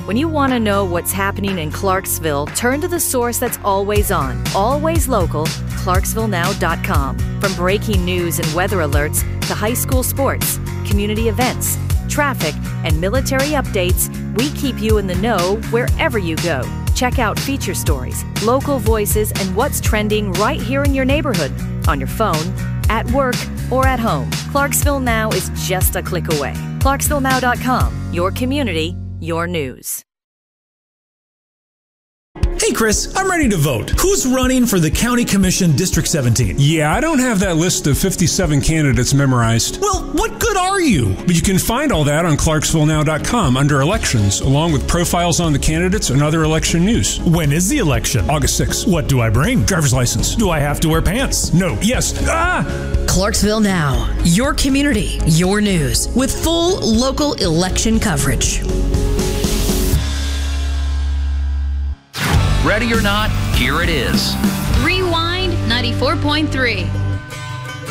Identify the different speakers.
Speaker 1: When you want to know what's happening in Clarksville, turn to the source that's always on, always local, ClarksvilleNow.com. From breaking news and weather alerts to high school sports, community events, traffic, and military updates, we keep you in the know wherever you go. Check out feature stories, local voices, and what's trending right here in your neighborhood, on your phone, at work, or at home. Clarksville Now is just a click away. ClarksvilleNow.com, your community, your news.
Speaker 2: Hey Chris, I'm ready to vote. Who's running for the County Commission District 17?
Speaker 3: Yeah, I don't have that list of 57 candidates memorized.
Speaker 2: Well, what good are you?
Speaker 3: But you can find all that on ClarksvilleNow.com under elections, along with profiles on the candidates and other election news.
Speaker 2: When is the election?
Speaker 3: August 6th.
Speaker 2: What do I bring?
Speaker 3: Driver's license.
Speaker 2: Do I have to wear pants?
Speaker 3: No. Yes.
Speaker 4: Clarksville Now, your community, your news, with full local election coverage.
Speaker 5: Ready or not, here it is.
Speaker 6: Rewind 94.3.